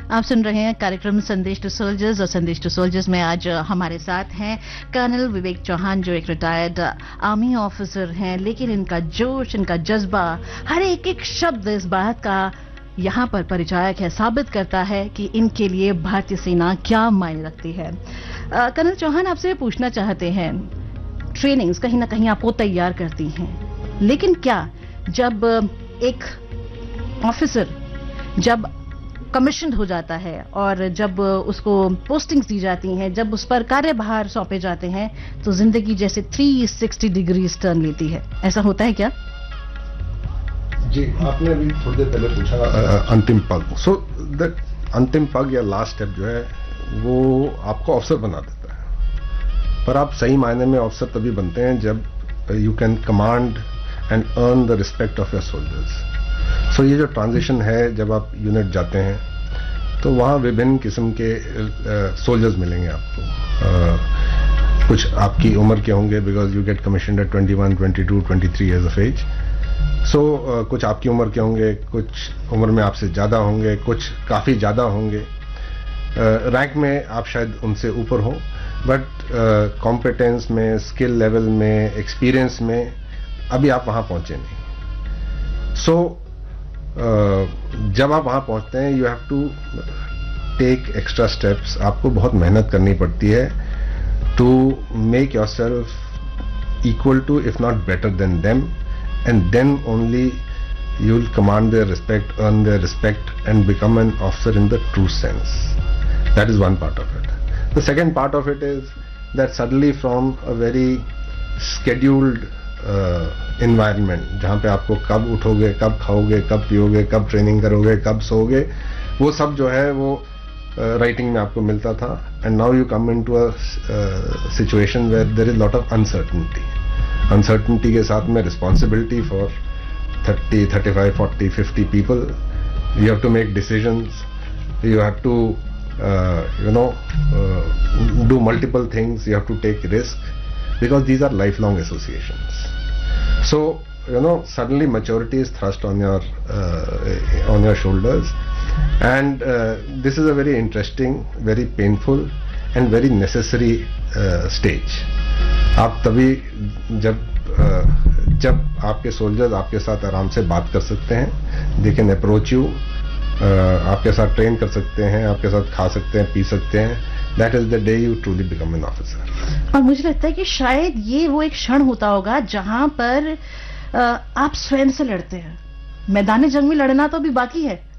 आप सुन रहे हैं कार्यक्रम संदेश टू सोल्जर्स और संदेश टू सोल्जर्स में आज हमारे साथ हैं कर्नल विवेक चौहान, जो एक रिटायर्ड आर्मी ऑफिसर हैं, लेकिन इनका जोश, इनका जज्बा, हर एक शब्द इस बात का यहाँ पर परिचायक है, साबित करता है कि इनके लिए भारतीय सेना क्या मायने रखती है। कर्नल चौहान, आपसे पूछना चाहते हैं, ट्रेनिंग्स कहीं ना कहीं आपको तैयार करती हैं, लेकिन क्या जब एक ऑफिसर जब कमीशन हो जाता है और जब उसको पोस्टिंग्स दी जाती हैं, जब उस पर कार्यभार सौंपे जाते हैं, तो जिंदगी जैसे 360 डिग्रीज टर्न लेती है, ऐसा होता है क्या? जी, आपने अभी थोड़ी देर पहले पूछा अंतिम पग। सो द अंतिम पग या लास्ट स्टेप जो है वो आपको अफसर बना देता है, पर आप सही मायने में अफसर तभी बनते हैं जब you can command and earn the respect of your soldiers. सो ये जो ट्रांजिशन है, जब आप यूनिट जाते हैं तो वहाँ विभिन्न किस्म के सोल्जर्स मिलेंगे आपको। कुछ आपकी उम्र के होंगे, because you get commissioned eight 21, 22, 23 years of as. सो कुछ आपकी उम्र के होंगे, कुछ उम्र में आपसे ज़्यादा होंगे, कुछ काफ़ी ज़्यादा होंगे। रैंक में आप शायद उनसे ऊपर हो, बट कॉम्पिटेंस में, स्किल लेवल में, एक्सपीरियंस में अभी आप वहाँ पहुँचे नहीं। सो जब आप वहाँ पहुँचते हैं, you have to take extra steps. आपको बहुत मेहनत करनी पड़ती है to make your self equal to, if not better than them, and then only you will command their respect, earn their respect, and become an officer in the true sense. That is one part of it. The second part of it is that suddenly from a very scheduled environment, जहाँ पे आपको कब उठोगे, कब खाओगे, कब पियोगे, कब training करोगे, कब सोओगे, वो सब जो है वो राइटिंग में आपको मिलता था। and now you come into a situation where there is lot of uncertainty. Uncertainty के साथ में responsibility for 30, 35, 40, 50 people. You have to make decisions, you have to do multiple things, you have to take risk, because these our life long associations. So suddenly maturity is thrust on your shoulders, and this is a very interesting, very painful and very necessary stage. आप तभी जब आपके soldiers आपके साथ आराम से बात कर सकते हैं, दे कैन अप्रोच यू, आपके साथ ट्रेन कर सकते हैं, आपके साथ खा सकते हैं, पी सकते हैं, that is the day you truly become an officer. और मुझे लगता है कि शायद ये वो एक क्षण होता होगा जहां पर आप स्वयं से लड़ते हैं। मैदान जंग में लड़ना तो अभी बाकी है,